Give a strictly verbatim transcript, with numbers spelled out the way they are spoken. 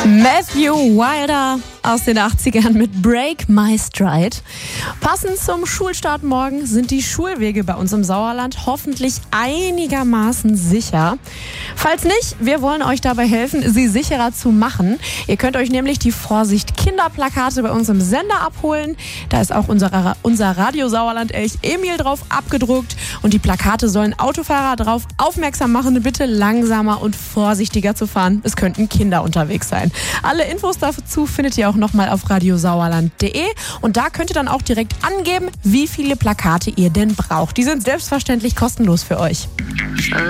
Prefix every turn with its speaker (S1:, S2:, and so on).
S1: Matthew Wilder aus den achtzigern mit Break My Stride. Passend zum Schulstart morgen sind die Schulwege bei uns im Sauerland hoffentlich einigermaßen sicher. Falls nicht, wir wollen euch dabei helfen, sie sicherer zu machen. Ihr könnt euch nämlich die Vorsicht-Kinderplakate bei uns im Sender abholen. Da ist auch unser, unser Radio Sauerland-Elch Emil drauf abgedruckt. Und die Plakate sollen Autofahrer darauf aufmerksam machen, bitte langsamer und vorsichtiger zu fahren. Es könnten Kinder unterwegs sein. Alle Infos dazu findet ihr auch nochmal auf radiosauerland punkt de und da könnt ihr dann auch direkt angeben, wie viele Plakate ihr denn braucht. Die sind selbstverständlich kostenlos für euch.